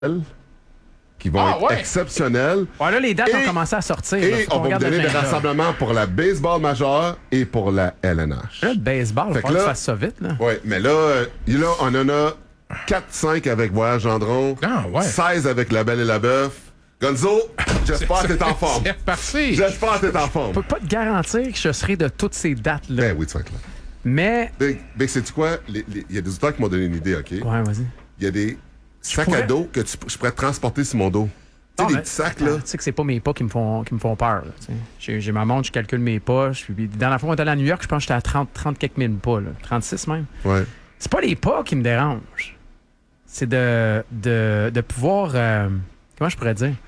qui vont être exceptionnels. Ouais, là, les dates ont commencé à sortir. Et on va vous donner des rassemblements pour la baseball majeure et pour la LNH. Là, le baseball, il faut que tu fasses ça vite. Oui, mais là, on en a 4-5 avec Voyage Gendron, 16 avec La Belle et la Bœuf. Gonzo, j'espère que t'es en forme. C'est parti. J'espère que t'es en forme. Je peux pas te garantir que je serai de toutes ces dates-là. Ben oui, tu vas être là. Mais... Big, sais-tu quoi? Il y a des auditeurs qui m'ont donné une idée, OK? Ouais, vas-y. Il y a des sacs à dos que je pourrais transporter sur mon dos. Tu sais, des petits sacs, là. Tu sais que c'est pas mes pas qui me font peur. Là, j'ai ma montre, je calcule mes pas. Dans la fois où on est allé à New York, je pense que j'étais à 30 quelques mille pas. Là, 36 même. Ouais. C'est pas les pas qui me dérangent. C'est de pouvoir... comment je pourrais dire?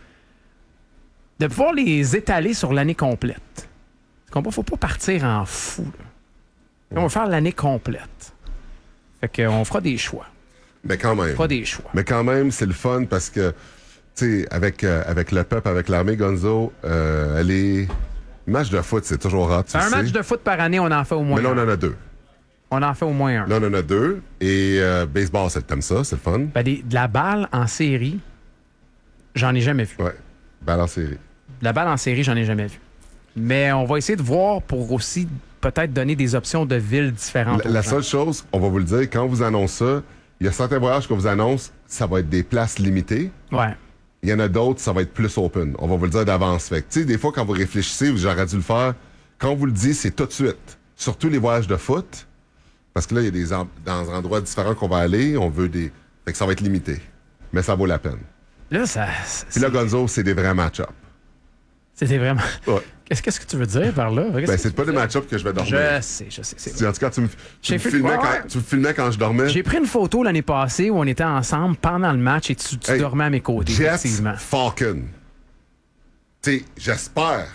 De pouvoir les étaler sur l'année complète. Faut pas partir en fou. Là. On va faire l'année complète. Fait qu'on fera des choix. Mais quand même. On fera des choix. Mais quand même, c'est le fun parce que, tu sais, avec le peuple, avec l'armée Gonzo, les matchs de foot, c'est toujours rare. Un match de foot par année, on en fait au moins un. Mais là, on en a 2. On en fait au moins un. Là, on en a 2. Et baseball, t'aimes ça, c'est le fun. Ben, de la balle en série, j'en ai jamais vu. Ouais, balle en série. De la balle en série, j'en ai jamais vu. Mais on va essayer de voir pour aussi peut-être donner des options de villes différentes. La seule chose, on va vous le dire, quand on vous annonce ça, il y a certains voyages qu'on vous annonce, ça va être des places limitées. Ouais. Il y en a d'autres, ça va être plus open. On va vous le dire d'avance. Fait que, tu sais, des fois, quand vous réfléchissez, j'aurais dû le faire. Quand on vous le dit, c'est tout de suite. Surtout les voyages de foot. Parce que là, il y a des endroits différents qu'on va aller. On veut des... Fait que ça va être limité. Mais ça vaut la peine. Là, ça... Puis là, Gonzo, c'est des vrais match-ups. C'était vraiment... Ouais. Qu'est-ce que tu veux dire par là? Ben, c'est pas des match-ups que je vais dormir. Je sais. En tout cas, tu me filmais quand je dormais. J'ai pris une photo l'année passée où on était ensemble pendant le match et tu dormais à mes côtés. Jets, effectivement. Falcon. Tu sais, j'espère.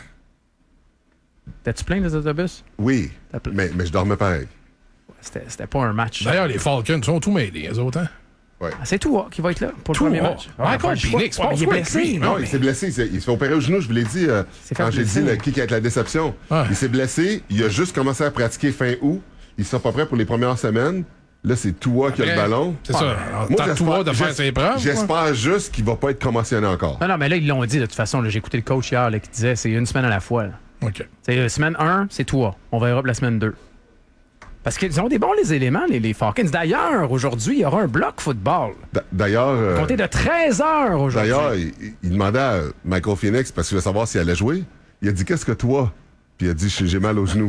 T'as-tu plein des autobus? Oui, mais je dormais pareil. C'était pas un match. D'ailleurs, les Falcons sont tout mêlés, eux autres, hein? Ouais. C'est tout qui va être là pour le premier match. Michael Penix, il est blessé. Non, il s'est blessé. Il se fait opérer au genou, je vous l'ai dit quand j'ai dit qui a été la déception. Ouais. Il s'est blessé. Il a juste commencé à pratiquer fin août. Il sera pas prêt pour les premières semaines. Là, c'est Tua qui a le ballon. C'est ça. Moi, t'as Tua de faire ses preuves. J'espère juste qu'il va pas être commotionné encore. Non, mais là, ils l'ont dit de toute façon. J'ai écouté le coach hier qui disait c'est une semaine à la fois. Là. OK. C'est semaine 1, c'est Tua. On verra pour la semaine 2. Parce qu'ils ont des bons les éléments, les Falcons. D'ailleurs, aujourd'hui, il y aura un bloc football. D'ailleurs... Comptez de 13h aujourd'hui. D'ailleurs, il demandait à Michael Penix, parce qu'il voulait savoir s'il allait jouer, il a dit « Qu'est-ce que toi? » Puis il a dit « J'ai mal au genou. »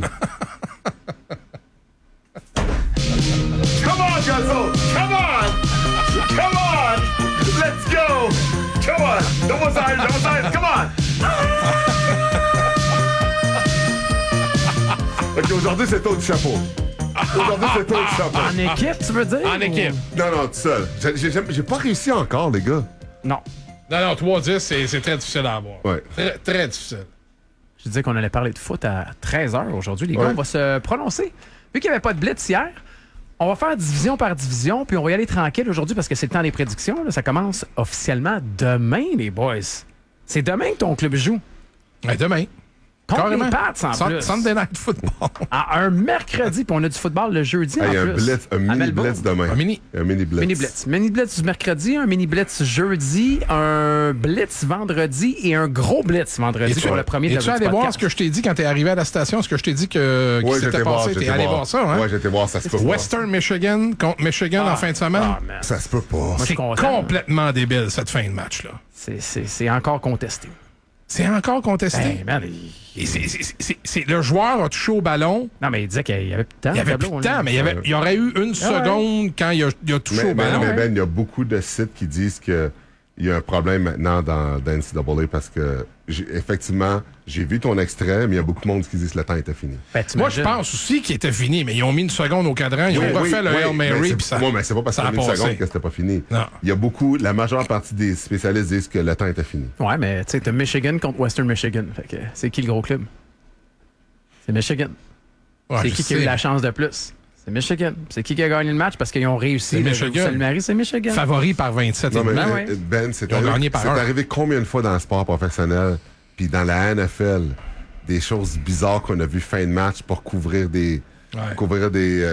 Come on, Gonzo! Come on! Come on! Let's go! Come on! Double side! Come on! OK, aujourd'hui, c'est toi du chapeau. Aujourd'hui, c'est toi du chapeau. En équipe, tu veux dire? En équipe. Non, tout seul. J'ai pas réussi encore, les gars. Non. Non, 3-10, c'est très difficile à avoir. Ouais. Très, très difficile. Je disais qu'on allait parler de foot à 13h aujourd'hui. Les gars, on va se prononcer. Vu qu'il n'y avait pas de blitz hier, on va faire division par division, puis on va y aller tranquille aujourd'hui parce que c'est le temps des prédictions. Là. Ça commence officiellement demain, les boys. C'est demain que ton club joue. Ouais, demain. Contre les Pats, en plus. Sunday Night Football. Un mercredi, puis on a du football le jeudi, en plus. Un mini blitz demain. Un mini blitz. Mini blitz du mercredi, un mini blitz jeudi, un blitz vendredi et un gros blitz vendredi pour le premier de la tu allé voir ce que je t'ai dit quand t'es arrivé à la station, ce que je t'ai dit qu'il s'était passé? T'es allé voir ça, hein? Ouais, j'étais voir, ça se peut pas. Western Michigan contre Michigan en fin de semaine. Ça se peut pas. C'est complètement débile, cette fin de match-là. C'est encore contesté. C'est encore contesté. Hey, man, le joueur a touché au ballon. Non, mais il disait qu'il y avait plus de temps. Il y avait plus de temps, mais il y aurait eu une seconde quand il a touché au ballon. Mais il y a beaucoup de sites qui disent qu'il y a un problème maintenant dans NCAA parce que, effectivement, j'ai vu ton extrait, mais il y a beaucoup de monde qui disent que le temps était fini. Moi, je pense aussi qu'il était fini, mais ils ont mis une seconde au cadran, ils ont refait le Hail Mary, puis ça. Mais c'est pas parce qu'il y a mis une seconde que c'était pas fini. Non. Il y a la majeure partie des spécialistes disent que le temps était fini. Ouais, mais tu sais, t'as Michigan contre Western Michigan. Fait que c'est qui le gros club? C'est Michigan. Ouais, c'est qui a eu la chance de plus? C'est Michigan. C'est qui a gagné le match parce qu'ils ont réussi. C'est Michigan. Favori par 27. Non, mais Ben, c'est arrivé combien de fois dans le sport professionnel puis dans la NFL, des choses bizarres qu'on a vues fin de match pour couvrir des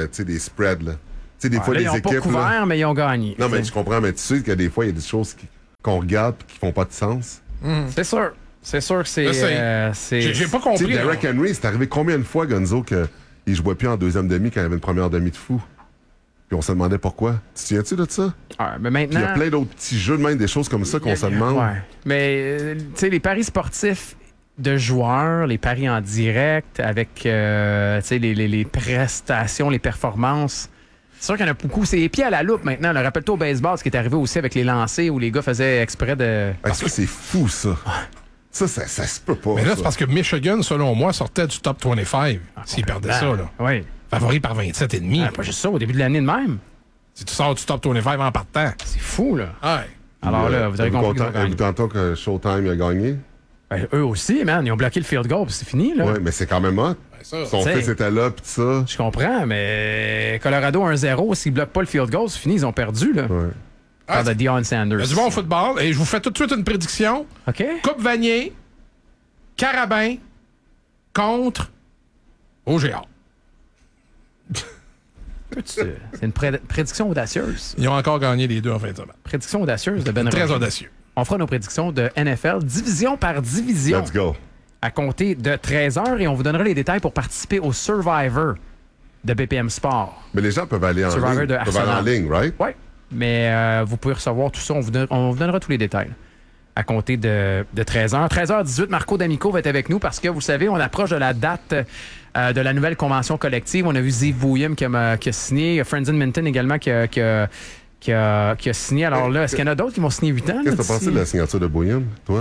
spreads, là. Tu sais, des fois, là, les ils ont équipes... pas couvert, mais ils ont gagné. Non, mais je comprends, mais tu sais que des fois, il y a des choses qu'on regarde et qui font pas de sens. C'est sûr. C'est sûr que c'est... J'ai pas Tu sais, compris. Derrick Henry, c'est arrivé combien de fois, Gonzo, qu'il jouait plus en deuxième demi quand il y avait une première demi de fou? Puis on se demandait pourquoi. Tu te souviens-tu de ça? Ah, mais Puis maintenant... il y a plein d'autres petits jeux de même, des choses comme ça qu'on se demande. Ouais. Mais, tu sais, les paris sportifs de joueurs, les paris en direct avec, tu sais, les prestations, les performances... C'est sûr qu'il y en a beaucoup. C'est les pieds à la loupe maintenant. Rappelle-toi au baseball, ce qui est arrivé aussi avec les lancers où les gars faisaient exprès de... Ça, c'est fou, ça. Ça se peut pas. Mais là, ça. c'est parce que Michigan, selon moi, sortait du top 25 s'ils perdaient ça. Là. Oui. Favori par 27,5. Pas juste ça, au début de l'année de même. Si tu sors du top 25 en partant. C'est fou, là. Ouais. Alors là, vous avez compris qu'ils ont gagné. Vous tantôt que Showtime a gagné? Ben, eux aussi, man. Ils ont bloqué le field goal, puis c'est fini, là. Oui, mais c'est quand même hot. Ça, Son T'sais. fils était là, pis ça. Je comprends, mais Colorado 1-0, s'ils bloquent pas le field goal, c'est fini, ils ont perdu, là. Ouais. Par de Deion il Sanders. y a du bon football. Et je vous fais tout de suite une prédiction. OK? Coupe Vanier, Carabin contre OGA. C'est une prédiction audacieuse. Ils ont encore gagné les deux en fin de semaine. Prédiction audacieuse de Ben Très Roger. audacieux. On fera nos prédictions de NFL, division par division, Let's go. à compter de 13h, et on vous donnera les détails pour participer au Survivor de BPM Sport. Mais les gens peuvent aller en Survivor ligne. de Peuvent aller en Arsenal. ligne, right? Oui, mais vous pouvez recevoir tout ça. On vous donnera tous les détails à compter de 13h. 13h18, Marco D'Amico va être avec nous parce que, vous savez, on approche de la date de la nouvelle convention collective. On a vu Ziv Bouillum qui a signé, Frenzin Minton également qui a signé. Alors là, est-ce qu'il y en a d'autres qui vont signer 8 ans? Qu'est-ce que là, t'as pensé d'ici? de la signature de Bouillon, toi?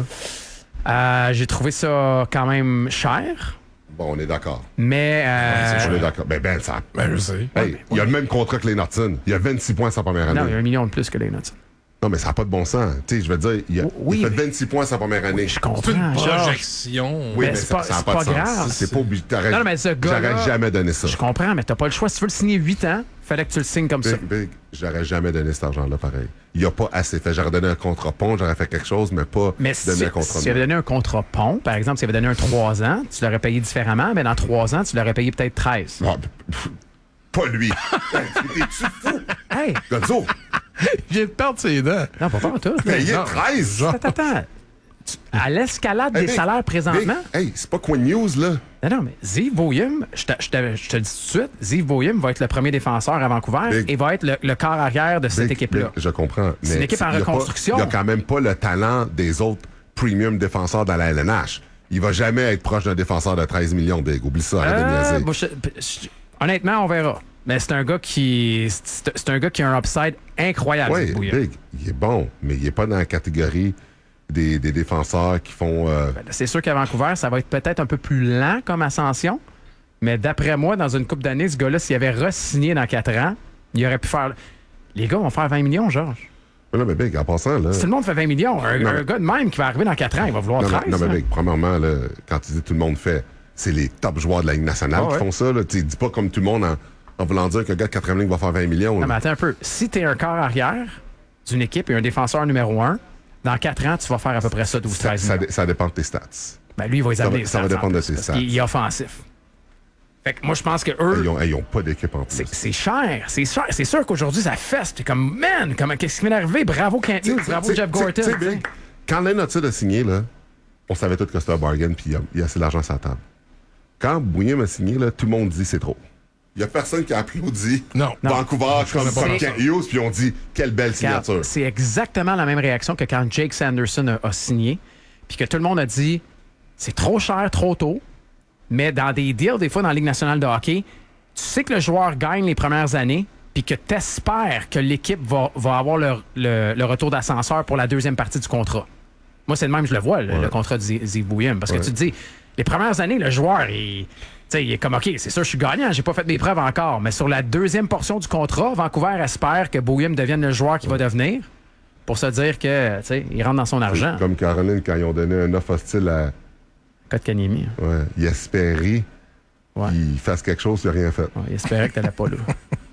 J'ai trouvé ça quand même cher, Bon, on est d'accord. mais... On est d'accord. Ben, ça. Ben, je sais. Hey, il y a le même contrat que les Norton. Il y a 26 points sa première année. non, il y a 1 million de plus que les notes. Non, mais ça n'a pas de bon sens. Tu sais, je veux dire, Oui, il fait mais- 26 points sa première année. Je C'est une comprends, Georges. projection. Oui, Mais mais c'est ça pas- n'a c'est pas de pas sens. grave. C'est pas obligé. Non, mais ce gars-là- J'aurais jamais donné ça. Je comprends, mais t'as pas le choix. Si tu veux le signer 8 ans, fallait que tu le signes comme ça. Big, j'aurais jamais donné cet argent-là, pareil. Il n'y a pas assez fait. J'aurais donné un contrat pont, j'aurais fait quelque chose, mais pas Mais donné un contrat s'il avait donné un contrat pont, par exemple, s'il avait donné un 3 ans, tu l'aurais payé différemment, mais dans 3 ans, tu l'aurais payé peut-être 13. Non, pas lui. T'es-tu fou? Hey! Gonzo, Il vient de perdre ses dents. Non, pas tout. payé Non, 13. genre. Attends. À l'escalade Hey, des Big, salaires Big, présentement. hey, c'est pas Queen News, là. Non, mais Ziv Bouillum, je te le dis tout de suite, Ziv Bouillum va être le premier défenseur à Vancouver Big. et va être le corps arrière de cette Big, équipe-là. Big, je comprends. C'est une mais équipe en il y a pas- reconstruction. Il n'y a quand même pas le talent des autres premium défenseurs dans la LNH. Il va jamais être proche d'un défenseur de 13 millions, Big. Oublie ça, arrête de niaiser. Moi, honnêtement, on verra. Mais c'est un gars qui a un upside incroyable, Oui, Ziv Bouillum. Big, il est bon, mais il n'est pas dans la catégorie des défenseurs qui font... C'est sûr qu'à Vancouver, ça va être peut-être un peu plus lent comme ascension. Mais d'après moi, dans une couple d'années, ce gars-là, s'il avait re-signé dans 4 ans, il aurait pu faire... Les gars vont faire 20 millions, Georges. Mais là, mais Big, en passant, là... Si tout le monde fait 20 millions, un Non, mais- gars de même qui va arriver dans 4 ans, il va vouloir Non, 13. non, mais là. Big, premièrement, là, quand tu dis tout le monde fait, c'est les top joueurs de la Ligue nationale Ah qui ouais. font ça. Là. Tu dis pas comme tout le monde en voulant dire qu'un gars de 4e ligne va faire 20 millions. Non, là. mais attends un peu. Si tu es un corps arrière d'une équipe et un défenseur numéro 1, dans 4 ans, tu vas faire à peu près ça, 12-13 millions. Ça dépend de tes stats. Ben, lui, il va les Ça amener. va- ça va dépendre de ses stats. Il est offensif. Fait que moi, je pense que eux, Ils ont pas d'équipe en plus. c'est cher. C'est cher. C'est sûr qu'aujourd'hui, ça feste. T'es comme, man, qu'est-ce qui m'est arrivé? Bravo Kent Hughes, bravo Jeff Gorton. Tu sais, Big, quand Len Hudson a signé, là, on savait tous que c'était un bargain puis il y a assez d'argent sur la table. Quand Bouillon a signé, là, tout le monde dit c'est trop. Il y a personne qui a applaudi Non. Vancouver comme pas Kent Hughes, puis on dit quelle belle Regarde, signature. c'est exactement la même réaction que quand Jake Sanderson a signé, puis que tout le monde a dit c'est trop cher, trop tôt. Mais dans des deals, des fois dans la Ligue nationale de hockey, tu sais que le joueur gagne les premières années, puis que tu espères que l'équipe va avoir le retour d'ascenseur pour la deuxième partie du contrat. Moi, c'est de même que je le vois, le contrat de Ziv Bouillum. Parce que tu te dis, les premières années, le joueur, il est comme, OK, c'est sûr, je suis gagnant, j'ai pas fait mes preuves encore. Mais sur la deuxième portion du contrat, Vancouver espère que Bouillum devienne le joueur qu'il va devenir pour se dire que, tu sais, il rentre dans son argent. Comme Caroline, quand ils ont donné un offre hostile à Kotkaniemi. il espérait Ouais. qu'il fasse quelque chose, il n'a rien fait. Ouais, il espérait que t'allais pas là.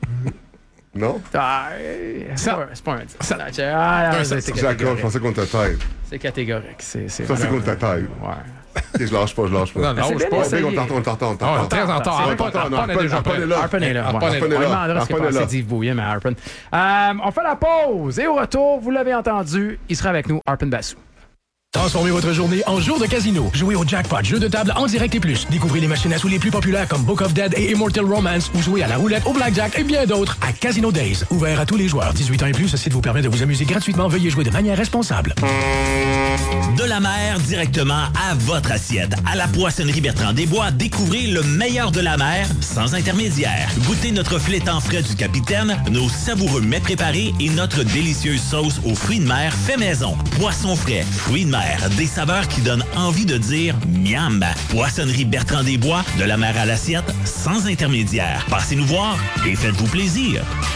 Non? Ah, c'est pas un dit. Ah, non, c'est J'accorde, je catégorique. pensais qu'on était tête. C'est catégorique. Ça, c'est contre ta taille. Ouais. Ok, je lâche pas. Non, c'est je bien pas. essayé. On t'entend. Ah, très en retard. Harpon est déjà prêt. Harpon est là. Harpon est On là. demandera ce qui est Harpon est passé là. d'Yves Bouillet, mais Harpon. On fait la pause et au retour, vous l'avez entendu, il sera avec nous, Harpon Bassou. Transformez votre journée en jour de casino. Jouez au jackpot, jeu de table en direct et plus. Découvrez les machines à sous les plus populaires comme Book of Dead et Immortal Romance ou jouez à la roulette, au blackjack et bien d'autres à Casino Days. Ouvert à tous les joueurs. 18 ans et plus, ce site vous permet de vous amuser gratuitement. Veuillez jouer de manière responsable. De la mer directement à votre assiette. À la Poissonnerie Bertrand Desbois, découvrez le meilleur de la mer sans intermédiaire. Goûtez notre flétan frais du capitaine, nos savoureux mets préparés et notre délicieuse sauce aux fruits de mer fait maison. Poisson frais, fruits de mer, des saveurs qui donnent envie de dire miam. Poissonnerie Bertrand Desbois, de la mer à l'assiette sans intermédiaire. Passez nous voir et faites-vous plaisir.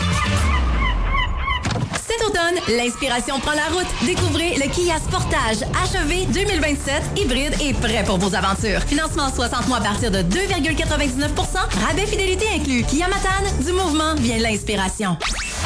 Cet automne, l'inspiration prend la route. Découvrez le Kia Sportage HEV 2027 hybride et prêt pour vos aventures. Financement 60 mois à partir de 2,99 %. Rabais fidélité inclus. Kia Matane, du mouvement vient l'inspiration.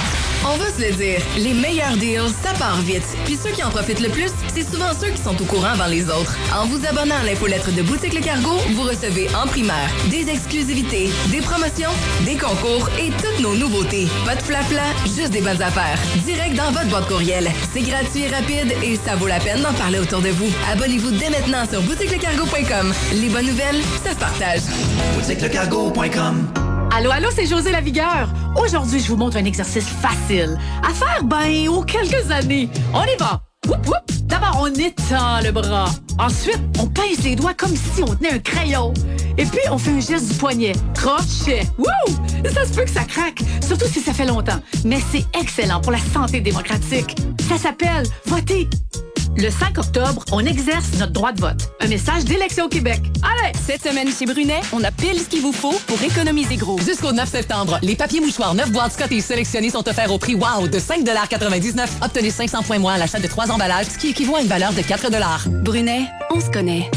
On va se le dire, les meilleurs deals, ça part vite. Puis ceux qui en profitent le plus, c'est souvent ceux qui sont au courant avant les autres. En vous abonnant à l'infolettre de Boutique Le Cargo, vous recevez en primaire des exclusivités, des promotions, des concours et toutes nos nouveautés. Pas de flafla, juste des bonnes affaires. Direct dans votre boîte courriel. C'est gratuit et rapide et ça vaut la peine d'en parler autour de vous. Abonnez-vous dès maintenant sur boutiquelecargo.com. Les bonnes nouvelles, ça se partage. boutiquelecargo.com. Allô, c'est José Lavigueur. Aujourd'hui, je vous montre un exercice facile à faire, aux quelques années. On y va. Whoop, whoop. D'abord, on étend le bras. Ensuite, on pince les doigts comme si on tenait un crayon. Et puis, on fait un geste du poignet. Crochet. Wouh! Ça se peut que ça craque, surtout si ça fait longtemps. Mais c'est excellent pour la santé démocratique. Ça s'appelle voter. Le 5 octobre, on exerce notre droit de vote. Un message d'Élections Québec. Allez! Cette semaine chez Brunet, on a pile ce qu'il vous faut pour économiser gros. Jusqu'au 9 septembre, les papiers mouchoirs 9 boîtes Scotties sélectionnés sont offerts au prix WOW de 5,99 $. Obtenez 500 points moins à l'achat de 3 emballages, ce qui équivaut à une valeur de 4 $. Brunet, on se connaît.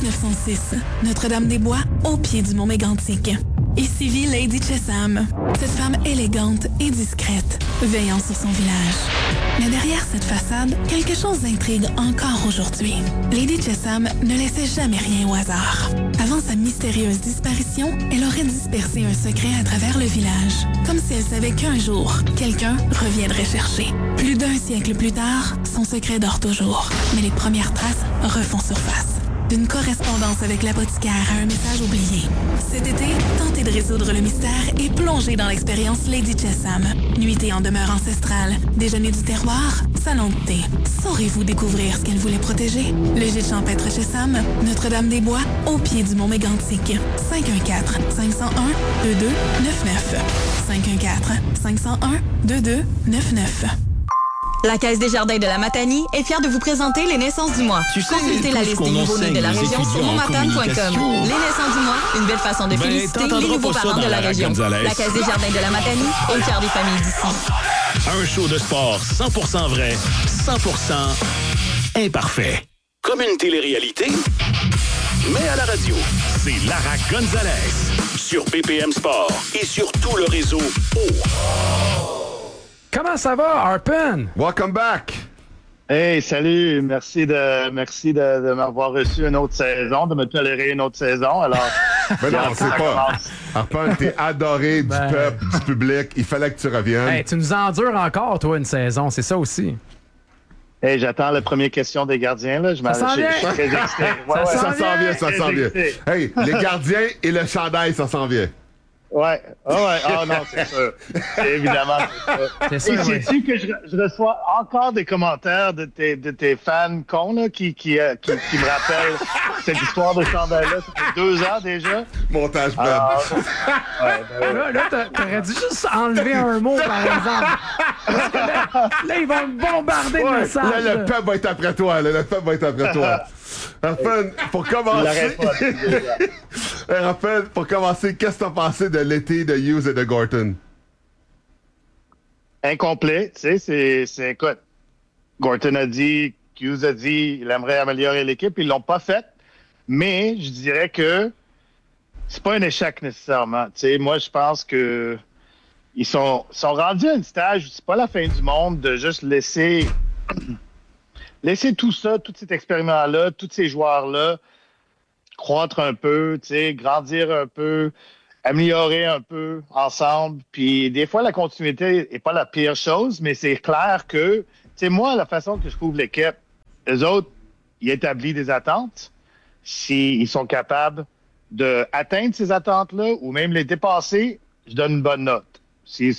1906, Notre-Dame-des-Bois, au pied du mont Mégantic. Ici vit Lady Chesham, cette femme élégante et discrète, veillant sur son village. Mais derrière cette façade, quelque chose intrigue encore aujourd'hui. Lady Chesham ne laissait jamais rien au hasard. Avant sa mystérieuse disparition, elle aurait dispersé un secret à travers le village, comme si elle savait qu'un jour, quelqu'un reviendrait chercher. Plus d'1 siècle plus tard, son secret dort toujours, mais les premières traces refont surface. D'une correspondance avec l'apothicaire à un message oublié. Cet été, tentez de résoudre le mystère et plongez dans l'expérience Lady Chesham. Nuitée en demeure ancestrale, déjeuner du terroir, salon de thé. Saurez-vous découvrir ce qu'elle voulait protéger? Le gîte champêtre Chesham, Notre-Dame-des-Bois, au pied du mont Mégantic. 514-501-2299. 514-501-2299. La Caisse des Jardins de la Matanie est fière de vous présenter les naissances du mois. Consultez la liste des nouveaux-nés de la région sur monmatane.com. Les naissances du mois, une belle façon de féliciter les nouveaux parents de la région. La Caisse des Jardins de la Matanie est fière des familles d'ici. Un show de sport 100% vrai, 100% imparfait. Comme une télé-réalité, mais à la radio. C'est Lara Gonzalez sur BPM Sport et sur tout le réseau Comment ça va, Harpon? Welcome back! Hey, salut! Merci de m'avoir reçu une autre saison, de me tolérer une autre saison. Alors, mais non, c'est pas. Harpon, t'es adoré du peuple, du public. Il fallait que tu reviennes. Hey, tu nous endures encore, toi, une saison. C'est ça aussi. Hey, j'attends la première question des gardiens. Là. Ça s'en vient. Je suis très excité. Ça s'en vient. Hey, les gardiens et le chandail, ça s'en vient. Ouais. Oh non, c'est sûr. Évidemment, c'est ça. Et sais-tu que je reçois encore des commentaires de tes fans cons là, qui me rappellent cette histoire de chandail-là. Ça fait 2 ans déjà. Montage bled. Là, t'aurais dû juste enlever un mot, par exemple. Parce que là, ils vont me bombarder de messages. Là, le peuple va être après toi. Harpon, pour commencer, qu'est-ce que t'as pensé de l'été de Hughes et de Gorton? Incomplet, tu sais, écoute, Gorton a dit, Hughes a dit, il aimerait améliorer l'équipe, ils l'ont pas fait, mais je dirais que c'est pas un échec nécessairement, tu sais, moi je pense que ils sont rendus à un stage où c'est pas la fin du monde de juste laisser tout ça, tout cet expériment-là, tous ces joueurs-là croître un peu, grandir un peu, améliorer un peu ensemble. Puis des fois, la continuité n'est pas la pire chose, mais c'est clair que, moi, la façon que je couvre l'équipe, eux autres, ils établissent des attentes. S'ils sont capables d'atteindre ces attentes-là ou même les dépasser, je donne une bonne note. S'ils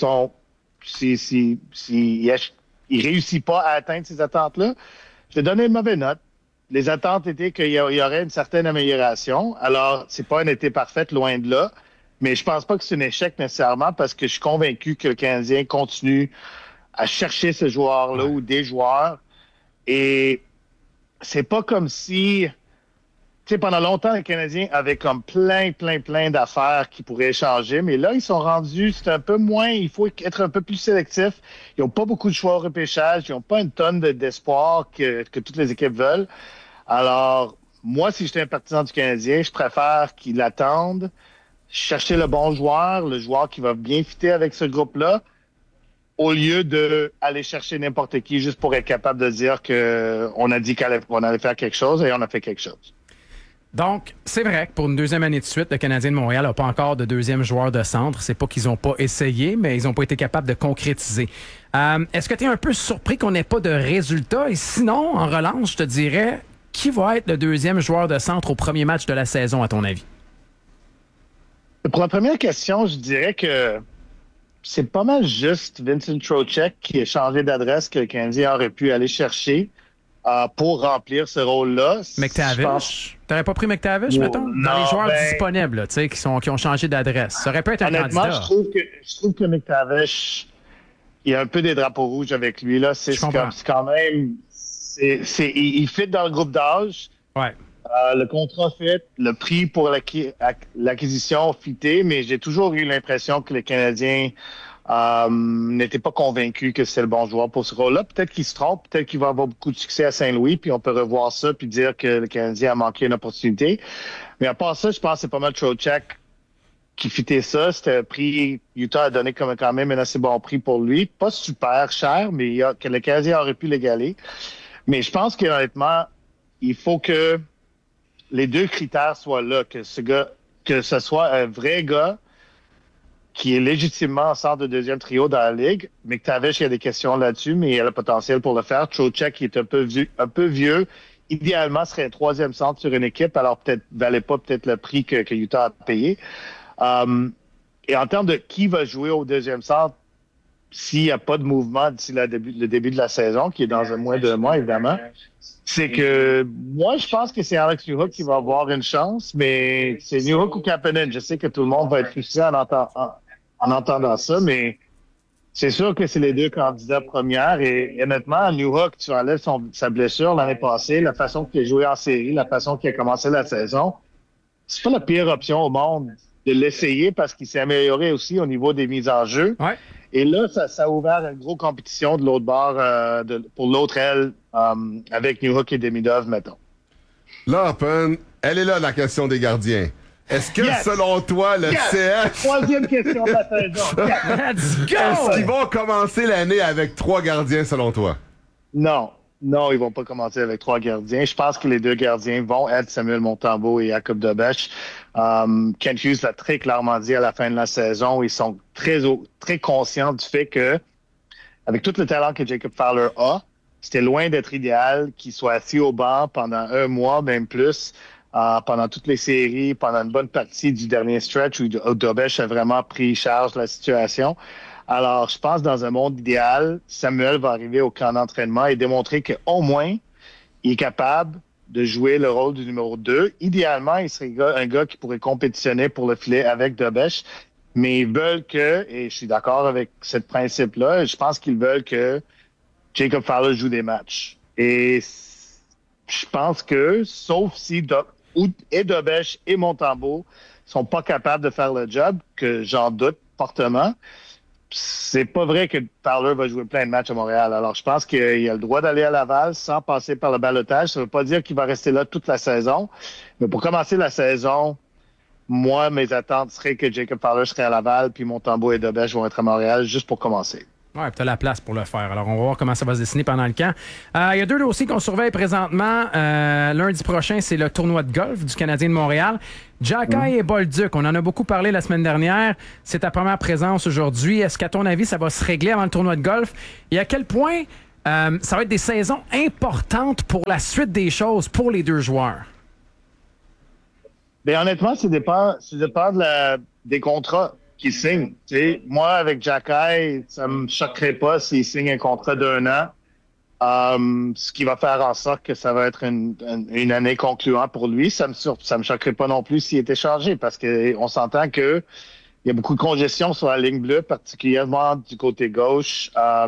réussissent pas à atteindre ces attentes-là, je vais donner une mauvaise note. Les attentes étaient qu'il y aurait une certaine amélioration. Alors, c'est pas un été parfait, loin de là. Mais je pense pas que c'est un échec nécessairement parce que je suis convaincu que le Canadien continue à chercher ce joueur-là ou des joueurs. Et c'est pas comme si... pendant longtemps, les Canadiens avaient comme plein d'affaires qui pourraient changer, mais là, ils sont rendus, c'est un peu moins, il faut être un peu plus sélectif. Ils n'ont pas beaucoup de choix au repêchage, ils n'ont pas une tonne d'espoir que toutes les équipes veulent. Alors, moi, si j'étais un partisan du Canadien, je préfère qu'ils attendent, chercher le bon joueur, le joueur qui va bien fitter avec ce groupe-là, au lieu d'aller chercher n'importe qui juste pour être capable de dire qu'on a dit qu'on allait faire quelque chose et on a fait quelque chose. Donc, c'est vrai que pour une deuxième année de suite, le Canadien de Montréal n'a pas encore de deuxième joueur de centre. C'est pas qu'ils n'ont pas essayé, mais ils n'ont pas été capables de concrétiser. Est-ce que tu es un peu surpris qu'on n'ait pas de résultats? Et sinon, en relance, je te dirais, qui va être le deuxième joueur de centre au premier match de la saison, à ton avis? Pour la première question, je dirais que c'est pas mal juste Vincent Trocheck qui a changé d'adresse que le Canadien aurait pu aller chercher pour remplir ce rôle-là. McTavish? T'aurais pas pris McTavish, mettons? Dans les joueurs disponibles, qui ont changé d'adresse. Ça aurait pu être un candidat. Honnêtement, je trouve que McTavish, il y a un peu des drapeaux rouges avec lui, là. C'est quand même... il fit dans le groupe d'âge. Ouais. Le contrat fait, le prix pour l'acquisition fité, mais j'ai toujours eu l'impression que les Canadiens n'étaient pas convaincus que c'est le bon joueur pour ce rôle-là. Peut-être qu'il se trompe, peut-être qu'il va avoir beaucoup de succès à Saint-Louis, puis on peut revoir ça puis dire que le Canadien a manqué une opportunité. Mais à part ça, je pense que c'est pas mal Trocheck qui fitait ça. C'était un prix, Utah a donné quand même un assez bon prix pour lui. Pas super cher, mais que le Canadien aurait pu l'égaler. Mais je pense qu'honnêtement, il faut que les deux critères soient là, que ce soit un vrai gars qui est légitimement en centre de deuxième trio dans la Ligue. McTavish, il y a des questions là-dessus, mais il a le potentiel pour le faire. Trocheck, qui est un peu vieux, idéalement serait un troisième centre sur une équipe, alors valait pas le prix que Utah a payé. Et en termes de qui va jouer au deuxième centre, s'il n'y a pas de mouvement d'ici le début de la saison, qui est dans moins de 2 mois, évidemment, c'est que moi, je pense que c'est Alex Newhook qui va avoir une chance, mais c'est Newhook ou Kapanen. Je sais que tout le monde va être frustré en entendant ça, mais c'est sûr que c'est les deux candidats premières. Et honnêtement, Newhook, tu enlèves sa blessure l'année passée, la façon qu'il a joué en série, la façon qu'il a commencé la saison, c'est pas la pire option au monde de l'essayer parce qu'il s'est amélioré aussi au niveau des mises en jeu. Ouais. Et là, ça a ouvert une grosse compétition de l'autre bord pour l'autre aile avec Newhook et Demidov, mettons. Là, Open, elle est là, la question des gardiens. Est-ce que, selon toi, le CF... Troisième question de la saison. Let's go! Est-ce qu'ils vont commencer l'année avec 3 gardiens, selon toi? Non, ils vont pas commencer avec 3 gardiens. Je pense que les 2 gardiens vont être Samuel Montembeault et Jakub Dobeš. Kent Hughes l'a très clairement dit à la fin de la saison. Ils sont très conscients du fait que, avec tout le talent que Jacob Fowler a, c'était loin d'être idéal qu'il soit assis au banc pendant 1 mois, même plus, pendant toutes les séries, pendant une bonne partie du dernier stretch où Dobeš a vraiment pris charge de la situation. Alors, je pense dans un monde idéal, Samuel va arriver au camp d'entraînement et démontrer qu'au moins, il est capable de jouer le rôle du numéro 2. Idéalement, il serait un gars qui pourrait compétitionner pour le filet avec Dobeš. Mais ils veulent et je suis d'accord avec ce principe-là, je pense qu'ils veulent que Jacob Fowler joue des matchs. Et je pense que, sauf si Dobeš et Montembeault sont pas capables de faire le job, que j'en doute fortement, c'est pas vrai que Fowler va jouer plein de matchs à Montréal. Alors, je pense qu'il a le droit d'aller à Laval sans passer par le ballottage. Ça veut pas dire qu'il va rester là toute la saison. Mais pour commencer la saison, moi, mes attentes seraient que Jacob Fowler serait à Laval, puis Montembeault et Dobeš vont être à Montréal juste pour commencer. Oui, tu as la place pour le faire. Alors, on va voir comment ça va se dessiner pendant le camp. Il y a 2 dossiers qu'on surveille présentement. Lundi prochain, c'est le tournoi de golf du Canadien de Montréal. Xhekaj et Bolduc, on en a beaucoup parlé la semaine dernière. C'est ta première présence aujourd'hui. Est-ce qu'à ton avis, ça va se régler avant le tournoi de golf? Et à quel point ça va être des saisons importantes pour la suite des choses pour les 2 joueurs? Bien, honnêtement, ça dépend des contrats qu'il signe. T'sais, moi, avec Xhekaj, ça me choquerait pas s'il signe un contrat d'1 an. Ce qui va faire en sorte que ça va être une année concluante pour lui. Ça me choquerait pas non plus s'il était changé parce que on s'entend que il y a beaucoup de congestion sur la ligne bleue, particulièrement du côté gauche.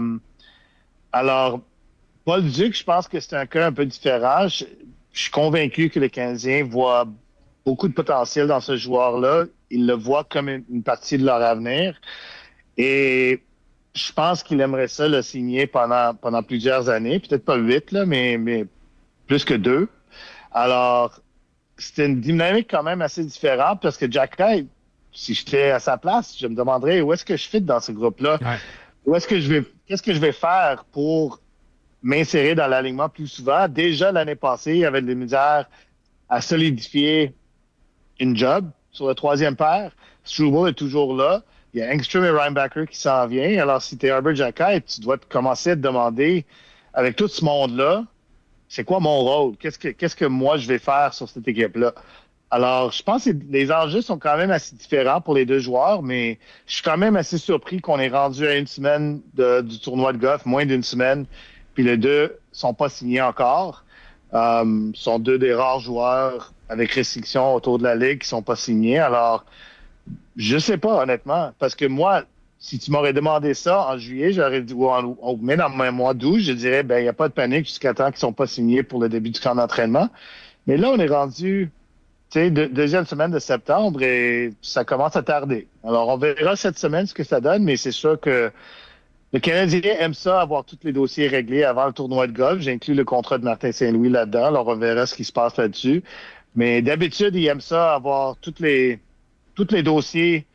Alors, Bolduc, je pense que c'est un cas un peu différent. Je suis convaincu que le Canadien voit beaucoup de potentiel dans ce joueur-là. Ils le voient comme une partie de leur avenir. Et je pense qu'il aimerait ça le signer pendant plusieurs années. Peut-être pas 8, là, mais plus que 2. Alors, c'était une dynamique quand même assez différente parce que Xhekaj, si j'étais à sa place, je me demanderais où est-ce que je fit dans ce groupe-là? Ouais. Qu'est-ce que je vais faire pour m'insérer dans l'alignement plus souvent? Déjà, l'année passée, il y avait de la misère à solidifier une job sur le 3e paire. Struble est toujours là. Il y a Engstrom et Reinbacher qui s'en viennent. Alors, si tu es Herbert Xhekaj, tu dois commencer à te demander, avec tout ce monde-là, c'est quoi mon rôle? Qu'est-ce que moi, je vais faire sur cette équipe-là? Alors, je pense que les enjeux sont quand même assez différents pour les 2 joueurs, mais je suis quand même assez surpris qu'on est rendu à 1 semaine du tournoi de golf, moins d'1 semaine, puis les 2 sont pas signés encore. Sont 2 des rares joueurs avec restrictions autour de la Ligue qui sont pas signés. Alors, je sais pas, honnêtement, parce que moi, si tu m'aurais demandé ça en juillet, j'aurais dit, ou même dans le mois d'août, je dirais, ben, il n'y a pas de panique jusqu'à temps qu'ils sont pas signés pour le début du camp d'entraînement. Mais là, on est rendu, tu sais, 2e semaine de septembre et ça commence à tarder. Alors, on verra cette semaine ce que ça donne, mais c'est sûr que le Canadien aime ça, avoir tous les dossiers réglés avant le tournoi de golf. J'inclus le contrat de Martin Saint-Louis là-dedans. Alors, on verra ce qui se passe là-dessus. Mais d'habitude, il aime ça, avoir tous les dossiers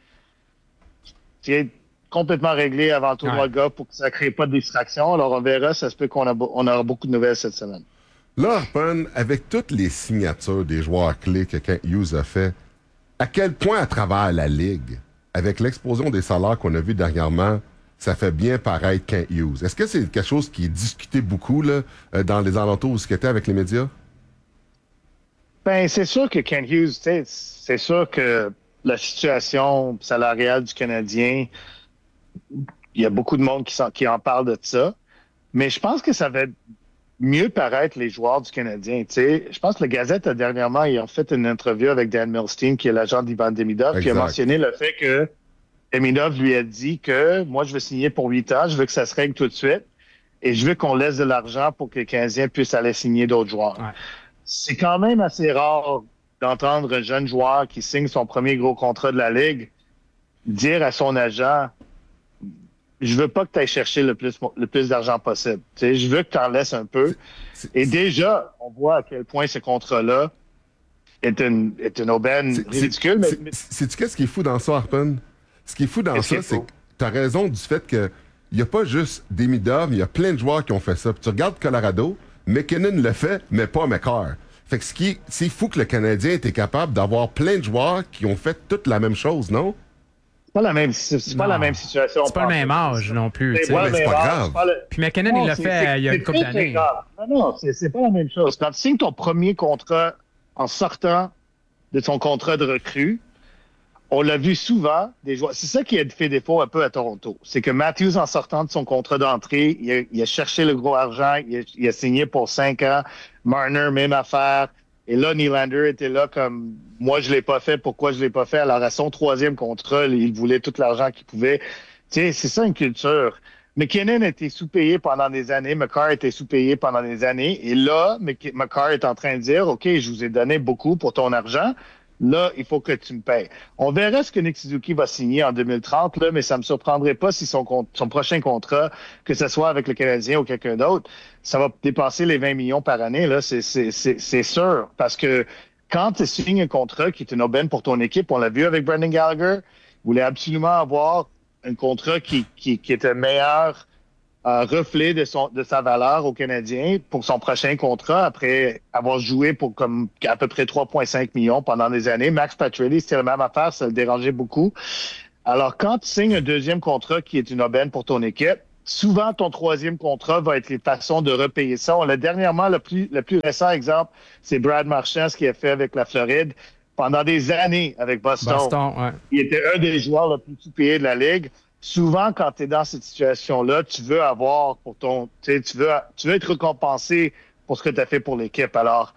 complètement réglés avant le tournoi de golf pour que ça ne crée pas de distraction. Alors, on verra. Ça se peut qu'on aura beaucoup de nouvelles cette semaine. Là, Harpen, avec toutes les signatures des joueurs clés que Kent Hughes a fait, à quel point à travers la Ligue, avec l'explosion des salaires qu'on a vu dernièrement, ça fait bien paraître Kent Hughes? Est-ce que c'est quelque chose qui est discuté beaucoup là, dans les alentours où ce était avec les médias? Ben, c'est sûr que Kent Hughes, c'est sûr que la situation salariale du Canadien, il y a beaucoup de monde qui en parle de ça. Mais je pense que ça va mieux paraître les joueurs du Canadien. T'sais. Je pense que la Gazette, dernièrement, ils ont fait une interview avec Dan Milstein, qui est l'agent d'Ivan Demidov, qui a mentionné le fait que Demidov lui a dit que moi, je veux signer pour 8 ans, je veux que ça se règle tout de suite, et je veux qu'on laisse de l'argent pour que les Canadiens puissent aller signer d'autres joueurs. Ouais. C'est quand même assez rare d'entendre un jeune joueur qui signe son premier gros contrat de la Ligue dire à son agent « Je veux pas que tu ailles chercher le plus d'argent possible. T'sais, je veux que tu en laisses un peu. » Et déjà, on voit à quel point ce contrat-là est une aubaine ridicule. Sais-tu qu'est-ce qui est fou dans ça, Harpen? Ce qui est fou dans ça, c'est que tu as raison du fait que il n'y a pas juste Demidov, il y a plein de joueurs qui ont fait ça. Puis tu regardes Colorado, McKinnon le fait, mais pas McCarr. Fait que c'est fou que le Canadien était capable d'avoir plein de joueurs qui ont fait toute la même chose, non? C'est pas la même situation. C'est pas le même âge non plus. C'est pas grave. Puis McKinnon, il l'a fait il y a une couple d'années. Non, c'est pas la même chose. Quand tu signes ton premier contrat en sortant de ton contrat de recrue, on l'a vu souvent, des joueurs. C'est ça qui a fait défaut un peu à Toronto. C'est que Matthews, en sortant de son contrat d'entrée, il a cherché le gros argent, il a signé pour 5 ans. Marner, même affaire. Et là, Nylander était là comme « Moi, je l'ai pas fait. Pourquoi je l'ai pas fait? » Alors, à son 3e contrat, il voulait tout l'argent qu'il pouvait. Tu sais, c'est ça une culture. McKinnon a été sous-payé pendant des années. McCarr a été sous-payé pendant des années. Et là, McCarr est en train de dire « OK, je vous ai donné beaucoup pour ton argent. Là, il faut que tu me payes. » On verra ce que Nick Suzuki va signer en 2030, là, mais ça me surprendrait pas si son prochain contrat, que ce soit avec le Canadien ou quelqu'un d'autre, ça va dépasser les 20 millions par année. Là, c'est sûr. Parce que quand tu signes un contrat qui est une aubaine pour ton équipe, on l'a vu avec Brendan Gallagher, il voulait absolument avoir un contrat qui est un meilleur reflet de sa valeur au Canadien pour son prochain contrat après avoir joué pour comme à peu près 3,5 millions pendant des années. Max Pacioretty, c'était la même affaire, ça le dérangeait beaucoup. Alors, quand tu signes un deuxième contrat qui est une aubaine pour ton équipe, souvent ton troisième contrat va être les façons de repayer ça. Dernièrement, le plus récent exemple, c'est Brad Marchand, ce qu'il a fait avec la Floride pendant des années avec Boston. Ouais. Il était un des joueurs les plus sous-payés de la Ligue. Souvent, quand tu es dans cette situation-là, tu veux avoir tu veux être récompensé pour ce que tu as fait pour l'équipe. Alors,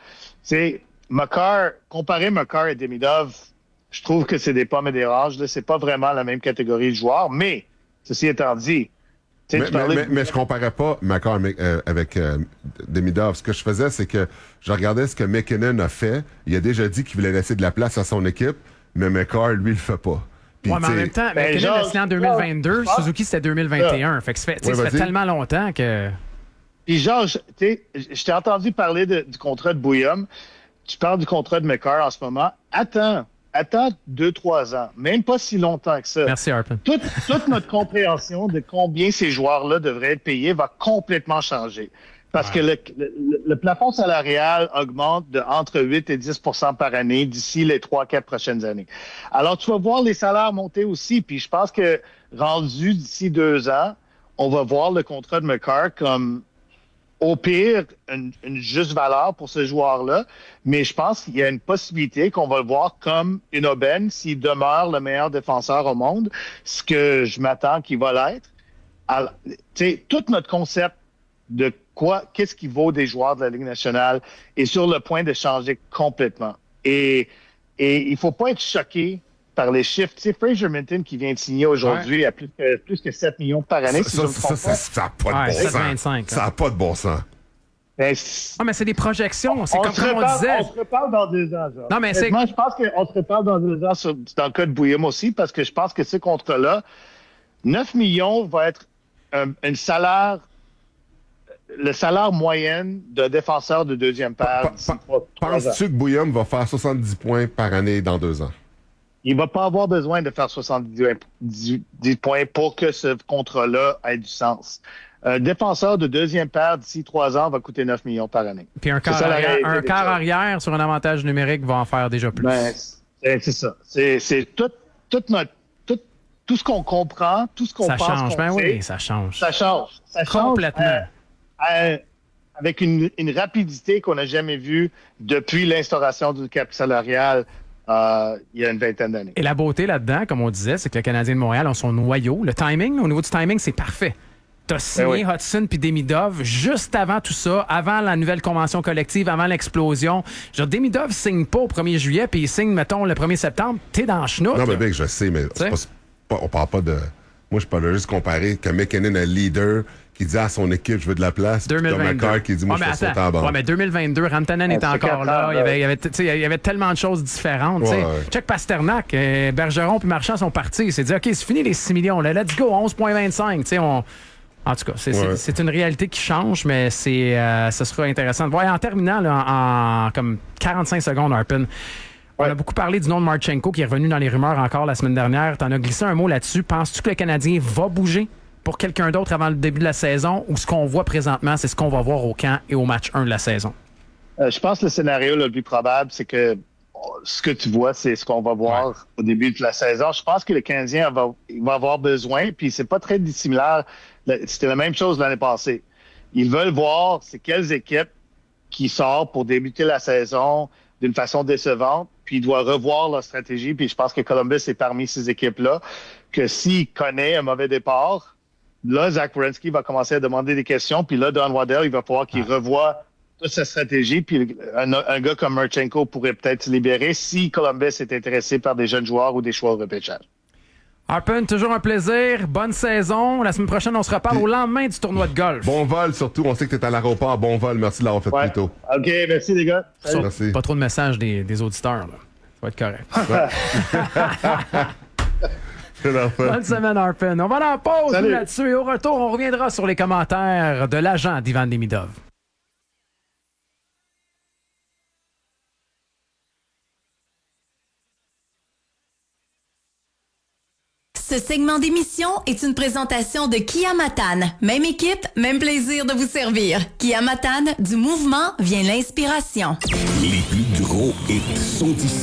comparer Makar et Demidov, je trouve que c'est des pommes et des roses. C'est pas vraiment la même catégorie de joueurs, mais ceci étant dit, mais je comparais pas Makar avec Demidov. Ce que je faisais, c'est que je regardais ce que McKinnon a fait. Il a déjà dit qu'il voulait laisser de la place à son équipe, mais Makar, lui, il le fait pas. Puis, mais en même temps, McKinnon a signé en 2022, Suzuki, c'était 2021. Fait que ça fait tellement longtemps que... Puis Georges, je t'ai entendu parler du contrat de Bouillum. Tu parles du contrat de Makar en ce moment. Attends 2-3 ans, même pas si longtemps que ça. Merci, Harpen. Toute notre compréhension de combien ces joueurs-là devraient être payés va complètement changer. Parce que le plafond salarial augmente de entre 8 et 10 % par année d'ici les 3-4 prochaines années. Alors, tu vas voir les salaires monter aussi. Puis je pense que rendu d'ici 2 ans, on va voir le contrat de Makar comme au pire, une juste valeur pour ce joueur-là, mais je pense qu'il y a une possibilité qu'on va le voir comme une aubaine s'il demeure le meilleur défenseur au monde, ce que je m'attends qu'il va l'être. Tout notre concept de qu'est-ce qui vaut des joueurs de la Ligue nationale est sur le point de changer complètement. Et il faut pas être choqué par les chiffres. Tu sais, Fraser Minton qui vient de signer aujourd'hui à plus que 7 millions par année. Ça n'a pas de bon sens. Ça n'a pas de bon sens. Mais c'est des projections. C'est comme on disait. On se reparle dans 2 ans. Non, mais je pense qu'on se reparle dans 2 ans dans le cas de Bouillum aussi, parce que je pense que ce contrat-là, 9 millions va être le salaire moyen d'un défenseur de deuxième paire. Penses-tu que Bouillum va faire 70 points par année dans 2 ans? Il va pas avoir besoin de faire 70 points pour que ce contrat-là ait du sens. Un défenseur de deuxième paire d'ici 3 ans va coûter 9 millions par année. Puis un quart arrière sur un avantage numérique va en faire déjà plus. C'est ça. C'est tout ce qu'on comprend, tout ce qu'on pense. Ça change. Oui, ça change. Ça change. Complètement. Avec une rapidité qu'on n'a jamais vue depuis l'instauration du cap salarial il y a une vingtaine d'années. Et la beauté là-dedans, comme on disait, c'est que le Canadien de Montréal a son noyau. Le timing, au niveau du timing, c'est parfait. T'as signé Hudson puis Demidov juste avant tout ça, avant la nouvelle convention collective, avant l'explosion. Demidov signe pas au 1er juillet puis il signe, mettons, le 1er septembre. T'es dans le chenoute. Non, mais bien que je sais, mais on parle pas de... Moi, je parle juste comparer que McKinnon, un leader qui dit à son équipe, je veux de la place. 2022. Tom qui dit, moi, je fais sauter en bande. Ouais, mais 2022, Rantanen est encore là. Il y avait tellement de choses différentes. Check Pasternak, Bergeron puis Marchand sont partis. Il s'est dit, OK, c'est fini les 6 millions. Là. Let's go, 11,25. En tout cas, c'est une réalité qui change, mais ce sera intéressant de voir. Et en terminant, là, en comme 45 secondes, Harpen, on a beaucoup parlé du nom de Marchenko qui est revenu dans les rumeurs encore la semaine dernière. Tu en as glissé un mot là-dessus. Penses-tu que le Canadien va bouger pour quelqu'un d'autre avant le début de la saison ou ce qu'on voit présentement, c'est ce qu'on va voir au camp et au match 1 de la saison? Je pense que le scénario le plus probable, c'est que ce que tu vois, c'est ce qu'on va voir au début de la saison. Je pense que le Canadien va avoir besoin, puis c'est pas très dissimilaire. C'était la même chose l'année passée. Ils veulent voir c'est quelles équipes qui sortent pour débuter la saison d'une façon décevante, puis ils doivent revoir leur stratégie. Puis je pense que Columbus est parmi ces équipes-là, que s'il connaît un mauvais départ, là, Zach Werenski va commencer à demander des questions, puis là, Don Waddell, il va falloir qu'il revoie toute sa stratégie, puis un gars comme Marchenko pourrait peut-être se libérer si Columbus est intéressé par des jeunes joueurs ou des choix au repêchage. Harpen, toujours un plaisir. Bonne saison. La semaine prochaine, on se reparle au lendemain du tournoi de golf. Bon vol, surtout. On sait que tu es à l'aéroport. Bon vol. Merci de l'avoir fait plus tôt. OK, merci les gars. Merci. Pas trop de messages des auditeurs. Là. Ça va être correct. Bonne semaine, Harpen. On va aller en pause là-dessus et au retour, on reviendra sur les commentaires de l'agent d'Ivan Demidov. Ce segment d'émission est une présentation de Kia Matane. Même équipe, même plaisir de vous servir. Kia Matane, du mouvement vient l'inspiration. Les plus gros hits sont ici.